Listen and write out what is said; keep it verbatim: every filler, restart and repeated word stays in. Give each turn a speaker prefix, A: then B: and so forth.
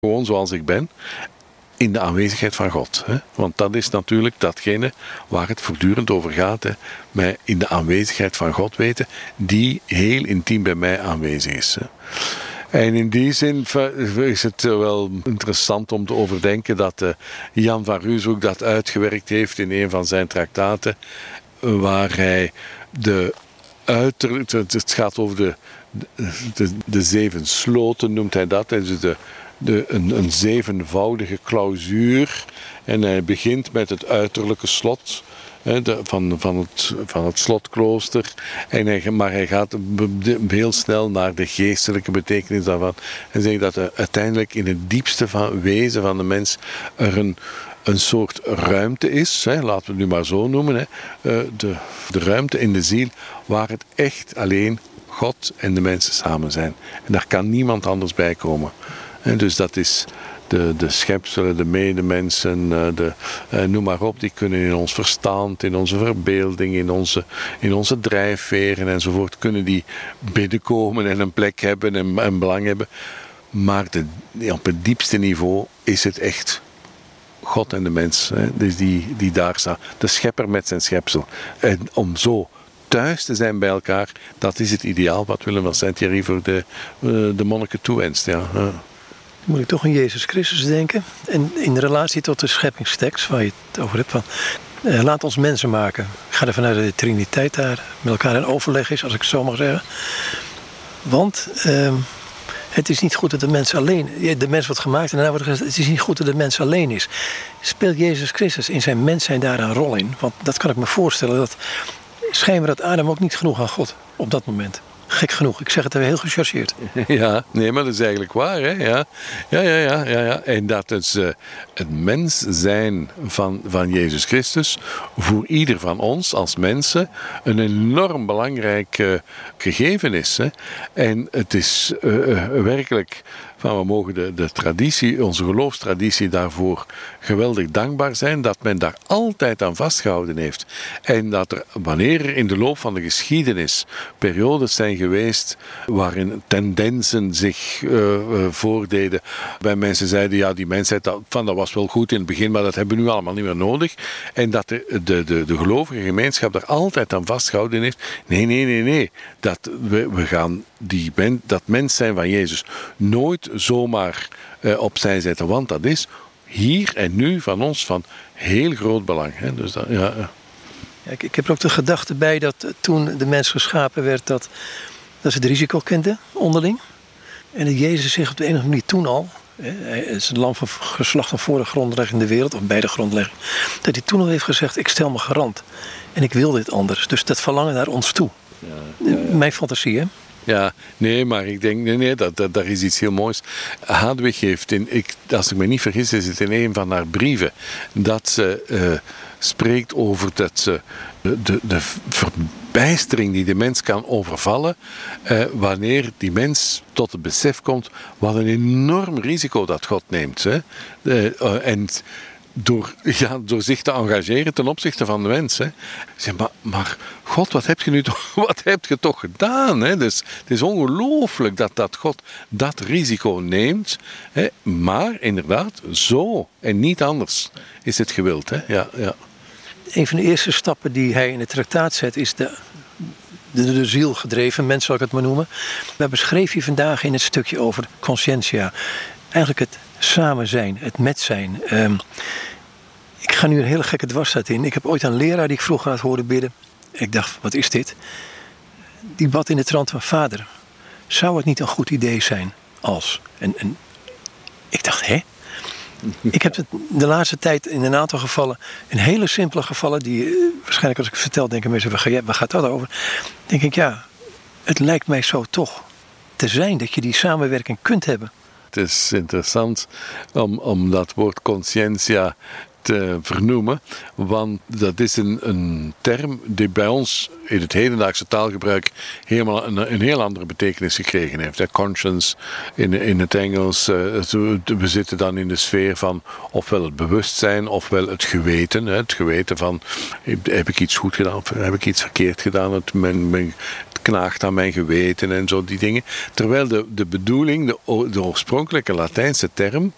A: gewoon zoals ik ben, in de aanwezigheid van God. Hè? Want dat is natuurlijk datgene waar het voortdurend over gaat. Hè? Mij in de aanwezigheid van God weten, die heel intiem bij mij aanwezig is. Hè? En in die zin is het wel interessant om te overdenken dat uh, Jan van Ruusbroek dat uitgewerkt heeft in een van zijn traktaten, waar hij de uiterlijk, het gaat over de, de, de zeven sloten, noemt hij dat, dus de, de, een, een zevenvoudige clausuur. En hij begint met het uiterlijke slot. He, de, van, van, het, van het slotklooster. En hij, maar hij gaat heel snel naar de geestelijke betekenis daarvan. En zegt dat er uiteindelijk in het diepste van wezen van de mens er een, een soort ruimte is. He, laten we het nu maar zo noemen. He, de, de ruimte in de ziel waar het echt alleen God en de mensen samen zijn. En daar kan niemand anders bij komen. En dus dat is... De, de schepselen, de medemensen, de, uh, noem maar op, die kunnen in ons verstand, in onze verbeelding, in onze, in onze drijfveren enzovoort, kunnen die binnenkomen en een plek hebben en, en belang hebben. Maar de, op het diepste niveau is het echt God en de mens, hè, dus die, die daar staan. De schepper met zijn schepsel. En om zo thuis te zijn bij elkaar, dat is het ideaal wat Willem van Saint-Thierry voor de, uh, de monniken toewenst. Ja. Uh.
B: Moet ik toch aan Jezus Christus denken. En in relatie tot de scheppingstekst waar je het over hebt. Van, eh, laat ons mensen maken. Ik ga ervan uit dat de Triniteit daar met elkaar in overleg is, als ik het zo mag zeggen. Want eh, het is niet goed dat de mens alleen... De mens wordt gemaakt en daarna wordt gezegd... Het is niet goed dat de mens alleen is. Speelt Jezus Christus in zijn mens zijn daar een rol in? Want dat kan ik me voorstellen. Dat schijnbaar dat Adam ook niet genoeg aan God op dat moment. Gek genoeg, ik zeg het er heel gechargeerd.
A: Ja, nee, maar dat is eigenlijk waar. Hè? Ja. Ja, ja, ja, ja, ja. En dat is uh, het mens zijn van, van Jezus Christus voor ieder van ons als mensen een enorm belangrijk uh, gegeven is. Hè? En het is uh, uh, werkelijk... Van we mogen de, de traditie, onze geloofstraditie daarvoor geweldig dankbaar zijn, dat men daar altijd aan vastgehouden heeft. En dat er, wanneer er in de loop van de geschiedenis periodes zijn geweest waarin tendensen zich uh, uh, voordeden, bij mensen zeiden, ja, die mensheid, dat, van, dat was wel goed in het begin, maar dat hebben we nu allemaal niet meer nodig. En dat de, de, de, de gelovige gemeenschap daar altijd aan vastgehouden heeft. Nee, nee, nee, nee. Dat we, we gaan die men, dat mens zijn van Jezus nooit zomaar uh, opzij zetten, want dat is hier en nu van ons van heel groot belang. Hè? Dus dat, ja.
B: Ja, ik, ik heb er ook de gedachte bij dat uh, toen de mens geschapen werd, dat, dat ze het risico kenden onderling. En dat Jezus zich op de enige manier toen al, hè, hij is een lam van geslacht van voor de grondlegging in de wereld, of bij de grondlegging, dat hij toen al heeft gezegd, ik stel me garant. En ik wil dit anders. Dus dat verlangen naar ons toe. Ja, ja, ja. Mijn fantasie, hè?
A: Ja, nee, maar ik denk, nee, nee, dat, dat, daar is iets heel moois. Hadewig heeft, in, ik, als ik me niet vergis, is het in een van haar brieven, dat ze uh, spreekt over dat ze de, de verbijstering die de mens kan overvallen, uh, wanneer die mens tot het besef komt, wat een enorm risico dat God neemt. Hè? Uh, uh, en Door, ja, door zich te engageren ten opzichte van de mens. Hè. Zeg, maar, maar God, wat heb je nu toch, wat heb je toch gedaan? Hè? Dus, het is ongelooflijk dat, dat God dat risico neemt. Hè. Maar inderdaad, zo en niet anders is het gewild. Hè. Ja, ja.
B: Een van de eerste stappen die hij in het traktaat zet is de, de, de ziel gedreven mens, zal ik het maar noemen. Daar beschreef hij vandaag in het stukje over conscientia. Eigenlijk het samen zijn, het met zijn. Um, ik ga nu een hele gekke dwarsstraat in. Ik heb ooit een leraar die ik vroeger had horen bidden. Ik dacht, wat is dit? Die bad in de trant van vader. Zou het niet een goed idee zijn als... En, en ik dacht, hè? Ik heb het de laatste tijd in een aantal gevallen, een hele simpele gevallen, die uh, waarschijnlijk als ik het vertel, denken mensen, waar gaat dat over? Denk ik, ja, het lijkt mij zo toch te zijn dat je die samenwerking kunt hebben.
A: Het is interessant om, om dat woord conscientia te vernoemen, want dat is een, een term die bij ons in het hedendaagse taalgebruik helemaal een, een heel andere betekenis gekregen heeft. Hè. Conscience in, in het Engels, uh, we zitten dan in de sfeer van ofwel het bewustzijn ofwel het geweten. Hè. Het geweten van, heb ik iets goed gedaan of heb ik iets verkeerd gedaan? Het, men, men, knaagt aan mijn geweten en zo, die dingen. Terwijl de, de bedoeling, de, de oorspronkelijke Latijnse term,